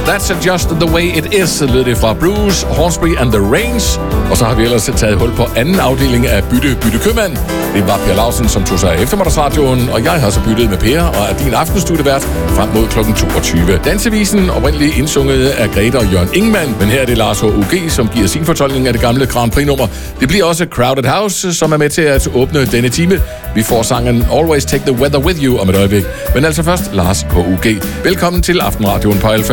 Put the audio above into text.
That's Just The Way It Is, lød det fra Bruce Hornsby and The Range. Og så har vi ellers taget hul på anden afdeling af Bytte Købmand. Det var Per Lausen, som tog sig af eftermiddagsradioen, og jeg har så byttet med Per og er din aftenstudievært frem mod kl. 22. Dansevisen oprindeligt indsunget af Grete og Jørgen Ingemann, men her er det Lars H.U.G., som giver sin fortolkning af det gamle Grand Prix-nummer. Det bliver også Crowded House, som er med til at åbne denne time. Vi får sangen Always Take The Weather With You om et øjeblik. Men altså først Lars H.U.G. Velkommen til Aftenradioen på Alfa.